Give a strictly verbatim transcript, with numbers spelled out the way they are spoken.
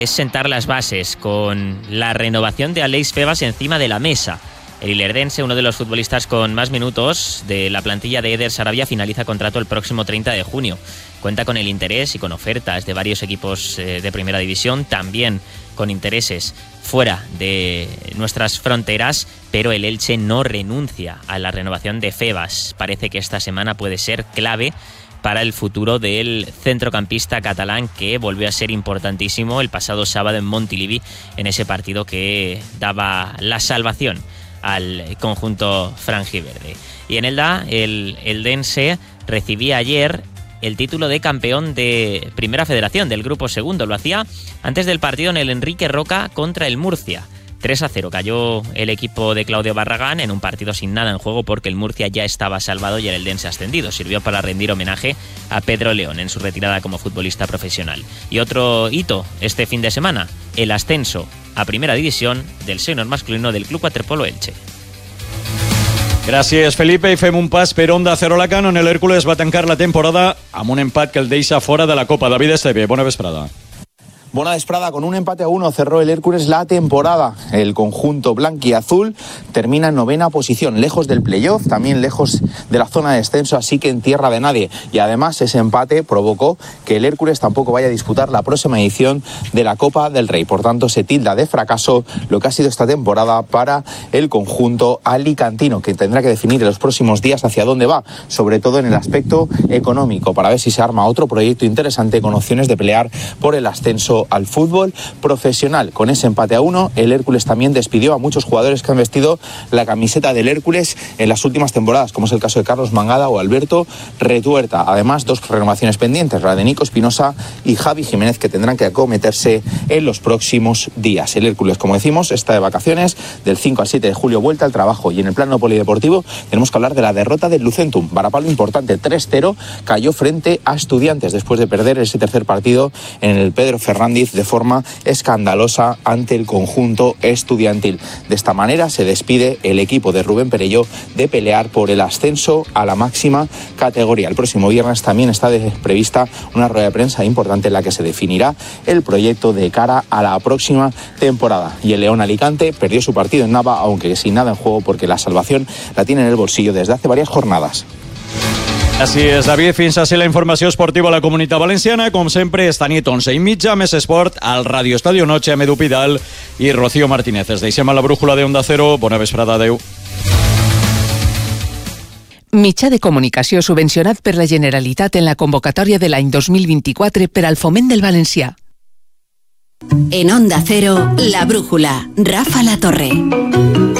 es sentar las bases con la renovación de Aleix Febas encima de la mesa. El ilerdense, uno de los futbolistas con más minutos de la plantilla de Eder Sarabia, finaliza contrato el próximo treinta de junio. Cuenta con el interés y con ofertas de varios equipos eh, de primera división, también con intereses fuera de nuestras fronteras, pero el Elche no renuncia a la renovación de Febas. Parece que esta semana puede ser clave para el futuro del centrocampista catalán, que volvió a ser importantísimo el pasado sábado en Montilivi, en ese partido que daba la salvación al conjunto franjiverde. Y en Elda, el eldense recibía ayer el título de campeón de Primera Federación del Grupo Segundo. Lo hacía antes del partido en el Enrique Roca contra el Murcia. tres a cero cayó el equipo de Claudio Barragán en un partido sin nada en juego, porque el Murcia ya estaba salvado y el eldense ascendido. Sirvió para rendir homenaje a Pedro León en su retirada como futbolista profesional. Y otro hito este fin de semana, el ascenso a Primera División del sènior masculino del Club Waterpolo Elche. Gràcies, Felipe. I fem un pas per Onda Cero Alacant, on l'Hèrcules va tancar la temporada amb un empat que el deixa fora de la Copa. David Esteve, bona vesprada. Buena vesprada, con un empate a uno cerró el Hércules la temporada. El conjunto blanquiazul termina en novena posición, lejos del playoff, también lejos de la zona de descenso, así que en tierra de nadie. Y además ese empate provocó que el Hércules tampoco vaya a disputar la próxima edición de la Copa del Rey. Por tanto, se tilda de fracaso lo que ha sido esta temporada para el conjunto alicantino, que tendrá que definir en los próximos días hacia dónde va, sobre todo en el aspecto económico, para ver si se arma otro proyecto interesante con opciones de pelear por el ascenso al fútbol profesional. Con ese empate a uno, el Hércules también despidió a muchos jugadores que han vestido la camiseta del Hércules en las últimas temporadas, como es el caso de Carlos Mangada o Alberto Retuerta. Además, dos renovaciones pendientes, la de Nico Espinosa y Javi Jiménez, que tendrán que acometerse en los próximos días. El Hércules, como decimos, está de vacaciones. Del cinco al siete de julio vuelta al trabajo. Y en el plano polideportivo tenemos que hablar de la derrota del Lucentum. Varapalo importante, tres cero, cayó frente a Estudiantes después de perder ese tercer partido en el Pedro Fernández de forma escandalosa ante el conjunto estudiantil. De esta manera se despide el equipo de Rubén Perelló de pelear por el ascenso a la máxima categoría. El próximo viernes también está prevista una rueda de prensa importante en la que se definirá el proyecto de cara a la próxima temporada. Y el León Alicante perdió su partido en Nava, aunque sin nada en juego, porque la salvación la tiene en el bolsillo desde hace varias jornadas. Així és, David. Fins així la informació esportiva a la Comunitat Valenciana. Com sempre, esta nit onze i mitja, més esport al Radio Estadio Noche amb Edu Pidal i Rocío Martínez. Es deixem a la brújula de Onda Cero. Bona vesprada, adeu. Mitjà de comunicació subvencionat per la Generalitat en la convocatòria de l'any dos mil vint-i-quatre per al foment del valencià. En Onda Cero, La Brújula, Rafa La Torre.